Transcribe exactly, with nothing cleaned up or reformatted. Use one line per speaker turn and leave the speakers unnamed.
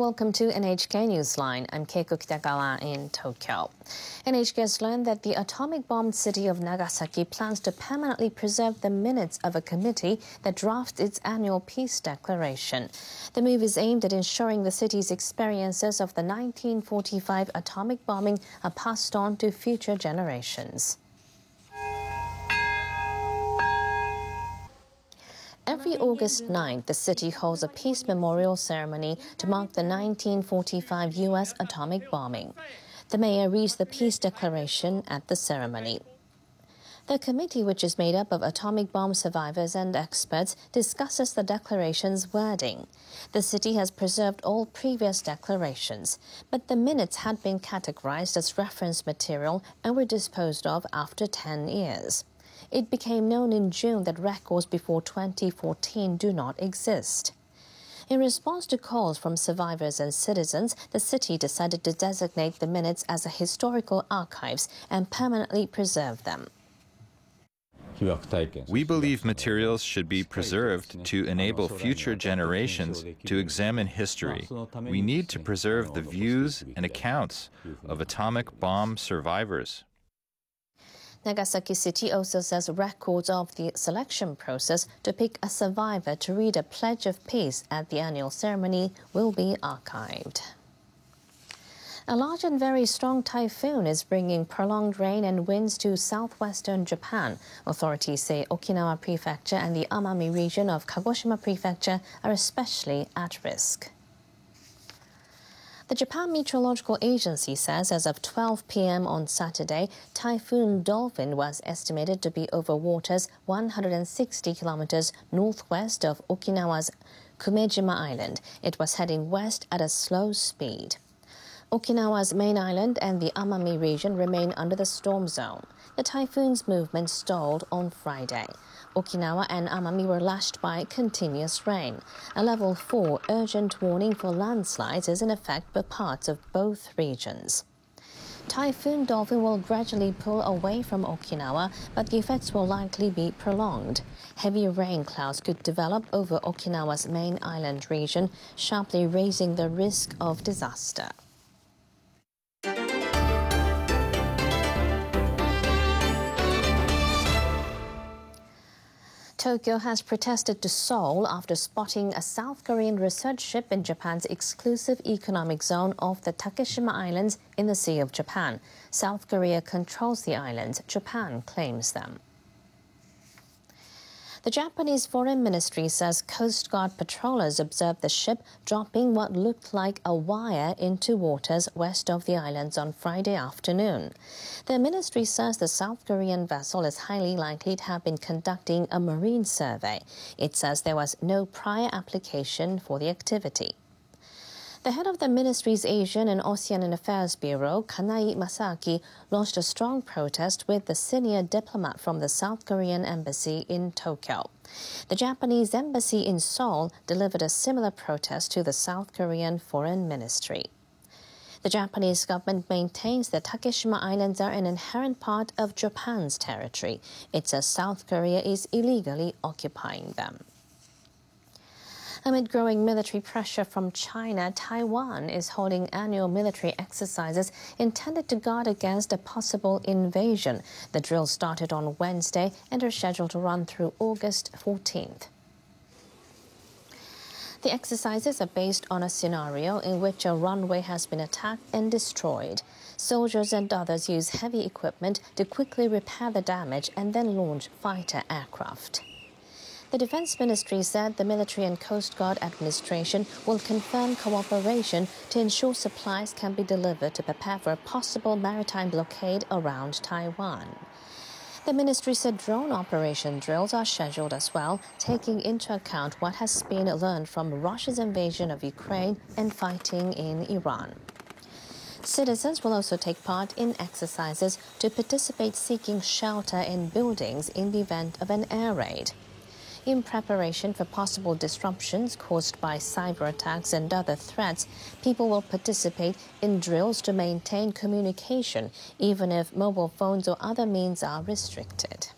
Welcome to N H K Newsline. I'm Keiko Kitagawa in Tokyo. N H K has learned that the atomic-bombed city of Nagasaki plans to permanently preserve the minutes of a committee that drafts its annual peace declaration. The move is aimed at ensuring the city's experiences of the nineteen forty-five atomic bombing are passed on to future generations. Every August ninth, the city holds a peace memorial ceremony to mark the nineteen forty-five U S atomic bombing. The mayor reads the peace declaration at the ceremony. The committee, which is made up of atomic bomb survivors and experts, discusses the declaration's wording. The city has preserved all previous declarations, but the minutes had been categorized as reference material and were disposed of after ten years. It became known in June that records before twenty fourteen do not exist. In response to calls from survivors and citizens, the city decided to designate the minutes as a historical archives and permanently preserve them.
We believe materials should be preserved to enable future generations to examine history. We need to preserve the views and accounts of atomic bomb survivors.
Nagasaki City also says records of the selection process to pick a survivor to read a pledge of peace at the annual ceremony will be archived. A large and very strong typhoon is bringing prolonged rain and winds to southwestern Japan. Authorities say Okinawa Prefecture and the Amami region of Kagoshima Prefecture are especially at risk. The Japan Meteorological Agency says as of twelve p m on Saturday, Typhoon Dolphin was estimated to be over waters one hundred sixty kilometers northwest of Okinawa's Kumejima Island. It was heading west at a slow speed. Okinawa's main island and the Amami region remain under the storm zone. The typhoon's movement stalled on Friday. Okinawa and Amami were lashed by continuous rain. A level four urgent warning for landslides is in effect for parts of both regions. Typhoon Dolphin will gradually pull away from Okinawa, but the effects will likely be prolonged. Heavy rain clouds could develop over Okinawa's main island region, sharply raising the risk of disaster. Tokyo has protested to Seoul after spotting a South Korean research ship in Japan's exclusive economic zone off the Takeshima Islands in the Sea of Japan. South Korea controls the islands. Japan claims them. The Japanese Foreign Ministry says Coast Guard patrollers observed the ship dropping what looked like a wire into waters west of the islands on Friday afternoon. The ministry says the South Korean vessel is highly likely to have been conducting a marine survey. It says there was no prior application for the activity. The head of the ministry's Asian and Oceanian Affairs Bureau, Kanai Masaaki, launched a strong protest with the senior diplomat from the South Korean embassy in Tokyo. The Japanese embassy in Seoul delivered a similar protest to the South Korean Foreign Ministry. The Japanese government maintains that Takeshima Islands are an inherent part of Japan's territory. It says South Korea is illegally occupying them. Amid growing military pressure from China, Taiwan is holding annual military exercises intended to guard against a possible invasion. The drills started on Wednesday and are scheduled to run through August fourteenth. The exercises are based on a scenario in which a runway has been attacked and destroyed. Soldiers and others use heavy equipment to quickly repair the damage and then launch fighter aircraft. The Defense Ministry said the Military and Coast Guard Administration will confirm cooperation to ensure supplies can be delivered to prepare for a possible maritime blockade around Taiwan. The ministry said drone operation drills are scheduled as well, taking into account what has been learned from Russia's invasion of Ukraine and fighting in Iran. Citizens will also take part in exercises to participate seeking shelter in buildings in the event of an air raid. In preparation for possible disruptions caused by cyber attacks and other threats, people will participate in drills to maintain communication, even if mobile phones or other means are restricted.